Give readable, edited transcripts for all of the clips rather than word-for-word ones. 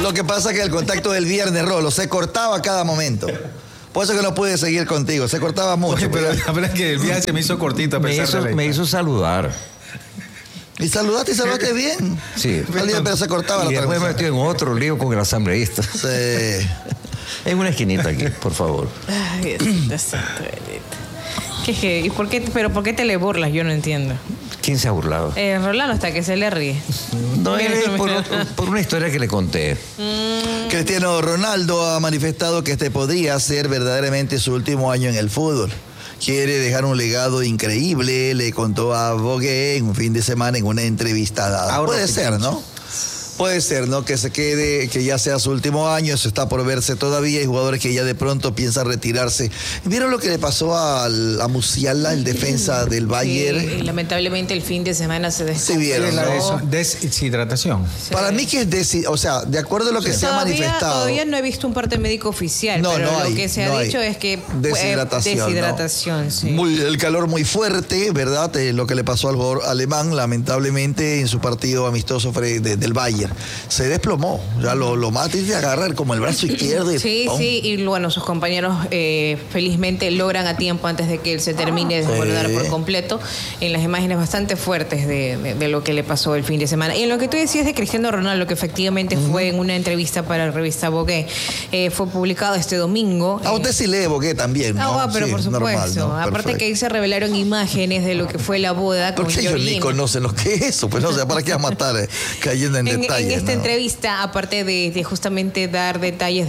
Lo que pasa es que el contacto del viernes, Rolo, se cortaba a cada momento. Por eso que no pude seguir contigo, se cortaba mucho. Oye, pero la verdad es que el viaje se me hizo cortito a pesar de la... Me hizo saludar. ¿Y saludaste bien? Sí. Pero se cortaba y la después me metí en otro lío con el asambleísta. Sí. En una esquinita aquí, por favor. Ay, Dios santo, ¿y por qué te le burlas? Yo no entiendo. ¿Quién se ha burlado? Rolando, hasta que se le ríe. No, por una historia que le conté. Cristiano Ronaldo ha manifestado que este podría ser verdaderamente su último año en el fútbol. Quiere dejar un legado increíble, le contó a Vogue en un fin de semana en una entrevista dada. Puede ser, ¿no? Puede ser, ¿no? Que se quede, que ya sea su último año, eso está por verse todavía. Hay jugadores que ya de pronto piensan retirarse. ¿Vieron lo que le pasó a Musiala, el defensa del Bayern? Sí, lamentablemente el fin de semana se descompensó. Sí, vieron, ¿no? Deshidratación. Para mí que es de acuerdo a lo que se ha manifestado. Todavía no he visto un parte médico oficial, pero lo que se ha dicho es que deshidratación, ¿no? Sí. El calor muy fuerte, ¿verdad? Lo que le pasó al jugador alemán, lamentablemente, en su partido amistoso del Bayern. Se desplomó, ya lo mata y se agarra como el brazo izquierdo. Sí, y bueno, sus compañeros felizmente logran a tiempo antes de que él se termine de desbordar por completo, en las imágenes bastante fuertes de lo que le pasó el fin de semana. Y en lo que tú decías de Cristiano Ronaldo, que efectivamente fue en una entrevista para la revista Vogue, fue publicado este domingo. Usted sí lee Vogue también, ¿no? Pero sí, por supuesto. Normal, ¿no? Aparte Perfecto. que ahí se revelaron imágenes de lo que fue la boda con Porque ellos ni conocen lo que es eso, pues no sé, ¿para qué vamos a estar cayendo en detalles? En esta ¿no? entrevista, aparte de justamente dar detalles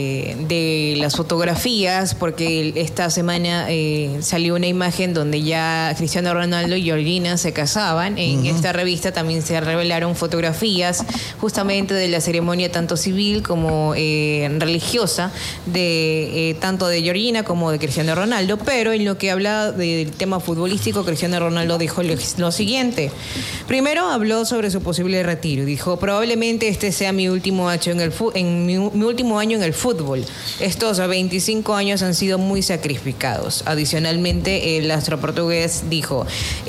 de las fotografías, porque esta semana salió una imagen donde ya Cristiano Ronaldo y Georgina se casaban. En esta revista también se revelaron fotografías justamente de la ceremonia tanto civil como religiosa, tanto de Georgina como de Cristiano Ronaldo. Pero en lo que habla del tema futbolístico, Cristiano Ronaldo dijo lo siguiente. Primero habló sobre su posible retiro. Dijo, probablemente este sea mi último año mi último año en el fútbol. Estos 25 años han sido muy sacrificados. Adicionalmente, el astro portugués dijo,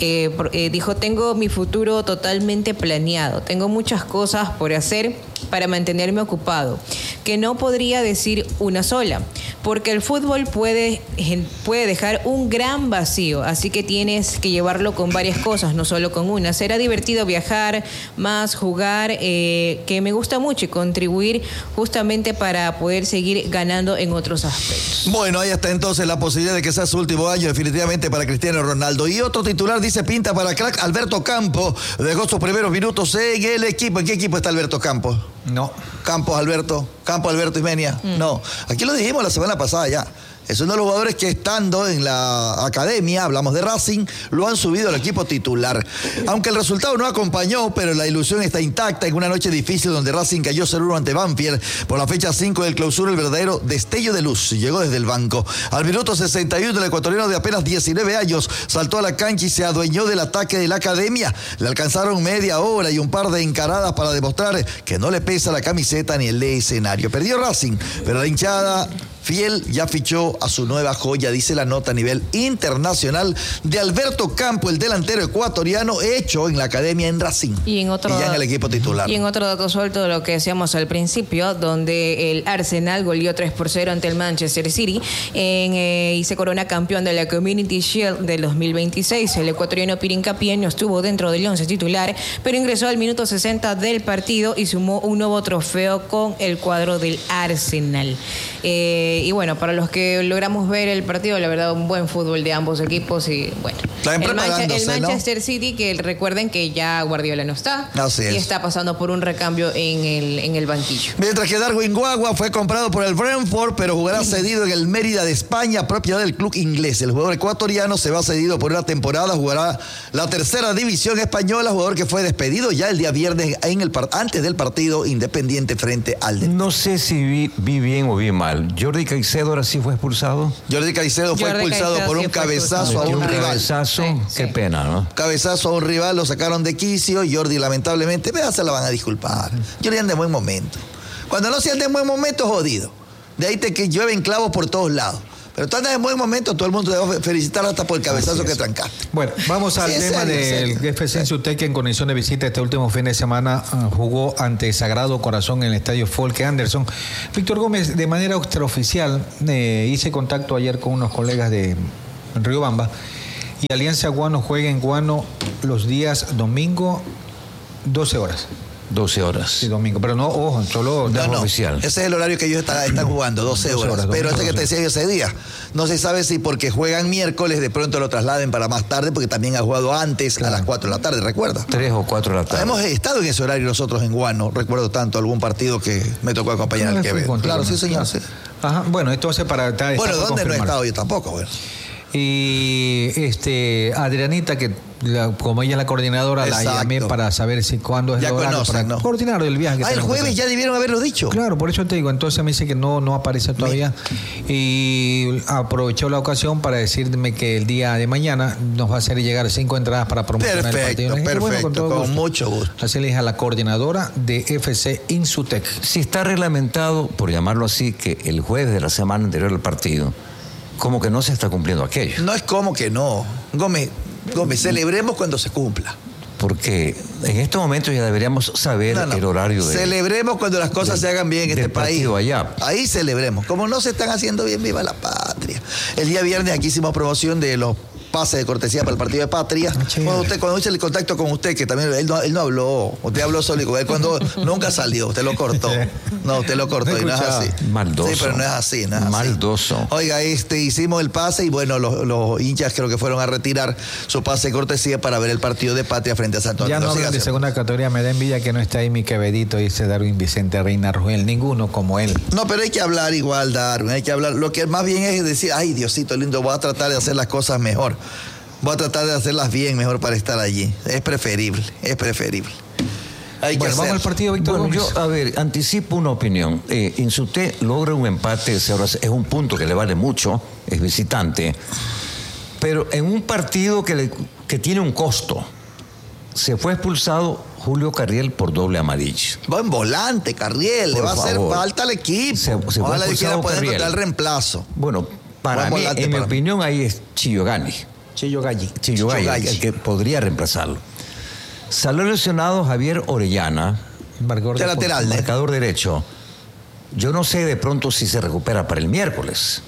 tengo mi futuro totalmente planeado. Tengo muchas cosas por hacer para mantenerme ocupado, que no podría decir una sola, porque el fútbol puede dejar un gran vacío, así que tienes que llevarlo con varias cosas, no solo con una. Será divertido viajar, más jugar, que me gusta mucho, y contribuir justamente para poder seguir ganando en otros aspectos. Bueno, ahí está entonces la posibilidad de que sea su último año definitivamente para Cristiano Ronaldo. Y otro titular dice, pinta para crack, Alberto Campos dejó sus primeros minutos en el equipo. ¿En qué equipo está Alberto Campos? No. Campo Alberto Ismenia. No, aquí lo dijimos la semana pasada ya. Es uno de los jugadores que estando en la academia, hablamos de Racing, lo han subido al equipo titular. Aunque el resultado no acompañó, pero la ilusión está intacta en una noche difícil donde Racing cayó 0-1 ante Banfield. Por la fecha 5 del clausura, el verdadero destello de luz llegó desde el banco. Al minuto 61, el ecuatoriano de apenas 19 años saltó a la cancha y se adueñó del ataque de la academia. Le alcanzaron media hora y un par de encaradas para demostrar que no le pesa la camiseta ni el escenario. Perdió Racing, pero la hinchada fiel ya fichó a su nueva joya, dice la nota a nivel internacional de Alberto Campo, el delantero ecuatoriano hecho en la academia en Racing y ya en el equipo titular. Y en otro dato suelto de lo que decíamos al principio, donde el Arsenal goleó 3-0 ante el Manchester City y se corona campeón de la Community Shield del 2026. El ecuatoriano Pirincapié no estuvo dentro del 11 titular, pero ingresó al minuto 60 del partido y sumó un nuevo trofeo con el cuadro del Arsenal. Y bueno, para los que logramos ver el partido, la verdad, un buen fútbol de ambos equipos. Y bueno, el Manchester City, que recuerden que ya Guardiola no está. Así es. Y está pasando por un recambio en el banquillo. Mientras que Darwin Guagua fue comprado por el Brentford, pero jugará cedido en el Mérida de España, propiedad del club inglés. El jugador ecuatoriano se va cedido por una temporada, jugará la tercera división española, jugador que fue despedido ya el día viernes antes del partido Independiente frente al Depor. No sé si vi bien o vi mal. Jordi Caicedo ahora sí fue expulsado. Jordi Caicedo fue expulsado por un cabezazo a un rival. Cabezazo, qué pena, ¿no? Cabezazo a un rival, lo sacaron de quicio. Jordi, lamentablemente, se la van a disculpar. Jordi anda en buen momento. Cuando no se anda en buen momento, jodido. De ahí que llueven clavos por todos lados. Pero tú andas en buen momento, todo el mundo te va a felicitar hasta por el cabezazo que trancaste. Bueno, vamos al tema del FC Insutec, que en condición de visita este último fin de semana jugó ante Sagrado Corazón en el estadio Folke Anderson. Víctor Gómez, de manera extraoficial, hice contacto ayer con unos colegas de Riobamba, y Alianza Guano juega en Guano los días domingo, 12 horas. 12 horas. Sí, domingo, pero no, ojo, solo oficial. Ese es el horario que ellos están jugando, 12 horas. Pero ese que te decía yo ese día, no se sabe si porque juegan miércoles de pronto lo trasladen para más tarde, porque también ha jugado antes, claro, a las 4 de la tarde, ¿recuerda? 3 o 4 de la tarde. Hemos estado en ese horario nosotros en Guano, recuerdo tanto algún partido que me tocó acompañar al Quevedo. Claro, sí, señor. Sí. Ajá, bueno, entonces para... Bueno, ¿dónde no he estado yo tampoco? Bueno. Y Adrianita, que como ella es la coordinadora, exacto, la llamé para saber si cuándo es ya el horario conocen, para ¿no? coordinar el viaje. El jueves ya debieron haberlo dicho. Claro, por eso te digo. Entonces me dice que no aparece todavía. Y aprovechó la ocasión para decirme que el día de mañana nos va a hacer llegar 5 entradas para promocionar el partido. Perfecto, bueno, con mucho gusto. Así le dije a la coordinadora de FC Insutec. Si está reglamentado, por llamarlo así, que el jueves de la semana anterior al partido, como que no se está cumpliendo aquello. No es como que no. Gómez, celebremos cuando se cumpla. Porque en estos momentos ya deberíamos saber el horario de... Celebremos cuando las cosas se hagan bien en este país. Allá. Ahí celebremos. Como no se están haciendo bien, viva la patria. El día viernes aquí hicimos promoción de los pases de cortesía para el partido de Patria. Cuando hice el contacto con usted, que también él no habló, usted habló solo con él cuando nunca salió, usted lo cortó. No, usted lo cortó y no es así. Maldoso. Sí, pero no es así, no es maldoso. Así. Oiga, hicimos el pase y bueno, los hinchas creo que fueron a retirar su pase de cortesía para ver el partido de Patria frente a Santo Domingo. Ya no hablan de segunda categoría, me da envidia que no está ahí mi Quevedito, dice Darwin Vicente Reina Rugel, ninguno como él. No, pero hay que hablar igual, Darwin, hay que hablar. Lo que más bien es decir, ay, Diosito lindo, voy a tratar de hacer las cosas mejor. Voy a tratar de hacerlas bien mejor para estar allí. Es preferible. Vamos al partido, Víctor Gómez. Yo, anticipo una opinión. Insutec logra un empate, es un punto que le vale mucho, es visitante, pero en un partido que tiene un costo. Se fue expulsado Julio Carriel por doble amarillo. Buen volante, Carriel, le va a hacer falta al equipo. Ojalá le quiera poder encontrar el reemplazo. Bueno, para mí, en mi opinión, ahí es Chillo Galli, el que podría reemplazarlo. Salió lesionado Javier Orellana, marcador derecho. Yo no sé de pronto si se recupera para el miércoles.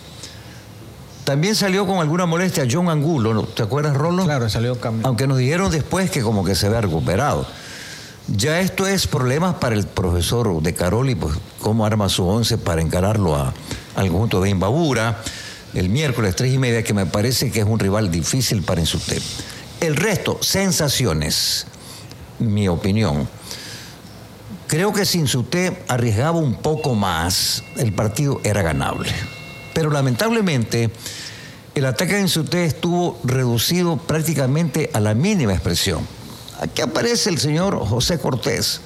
También salió con alguna molestia John Angulo, ¿te acuerdas, Rolo? Claro, salió cambiado. Aunque nos dijeron después que como que se había recuperado. Ya esto es problemas para el profesor De Caroli, pues cómo arma su 11 para encararlo al conjunto de Imbabura el miércoles 3:30, que me parece que es un rival difícil para Insutec. El resto, sensaciones, mi opinión. Creo que si Insutec arriesgaba un poco más, el partido era ganable. Pero lamentablemente, el ataque de Insutec estuvo reducido prácticamente a la mínima expresión. Aquí aparece el señor José Cortés.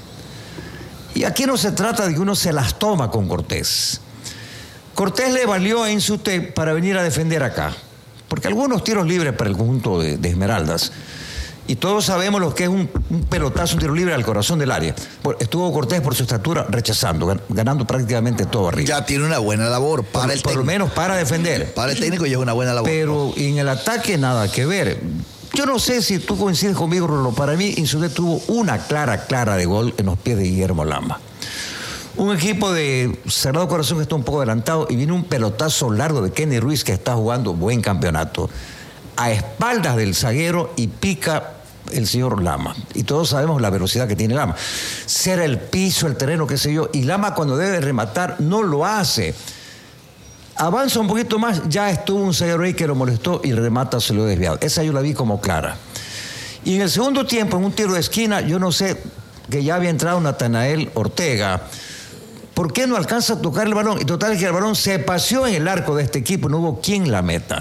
Y aquí no se trata de que uno se las toma con Cortés. Cortés le valió a Insutec para venir a defender acá. Porque algunos tiros libres para el conjunto de Esmeraldas. Y todos sabemos lo que es un pelotazo, un tiro libre al corazón del área. Estuvo Cortés por su estatura rechazando, ganando prácticamente todo arriba. Ya tiene una buena labor para el técnico. Por lo menos para defender. Para el técnico ya es una buena labor. Pero en el ataque nada que ver. Yo no sé si tú coincides conmigo, Rolo. Para mí, Insutec tuvo una clara de gol en los pies de Guillermo Lama. Un equipo de Sagrado Corazón que está un poco adelantado y viene un pelotazo largo de Kenny Ruiz, que está jugando buen campeonato, a espaldas del zaguero, y pica el señor Lama. Y todos sabemos la velocidad que tiene Lama. Será el piso, el terreno, qué sé yo. Y Lama, cuando debe rematar, no lo hace. Avanza un poquito más, ya estuvo un zaguero ahí que lo molestó y remata, se lo desviado. Esa yo la vi como clara. Y en el segundo tiempo, en un tiro de esquina, yo no sé, que ya había entrado Natanael Ortega. ¿Por qué no alcanza a tocar el balón? Y total que el balón se paseó en el arco de este equipo, no hubo quien la meta.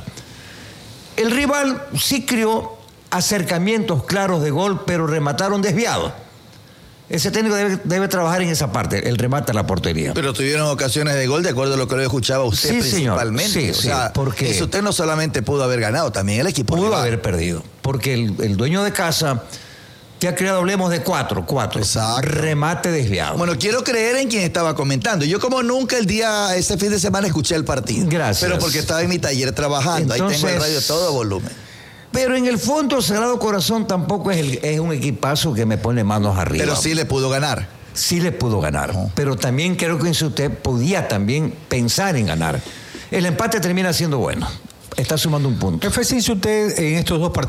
El rival sí creó acercamientos claros de gol, pero remataron desviados. Ese técnico debe trabajar en esa parte, el remate a la portería. Pero tuvieron ocasiones de gol, de acuerdo a lo que lo escuchaba usted, sí, principalmente. Señor. Porque eso usted no solamente pudo haber ganado, también el equipo pudo haber perdido. Porque el dueño de casa que ha creado, hablemos de cuatro. Exacto. Remate desviado. Bueno, quiero creer en quien estaba comentando. Yo como nunca ese fin de semana escuché el partido. Gracias. Pero porque estaba en mi taller trabajando. Entonces, ahí tengo el radio a todo volumen. Pero en el fondo, Sagrado Corazón tampoco es un equipazo que me pone manos arriba. Pero sí le pudo ganar. Sí le pudo ganar. Pero también creo que usted podía también pensar en ganar. El empate termina siendo bueno. Está sumando un punto. FC Insuté en estos dos partidos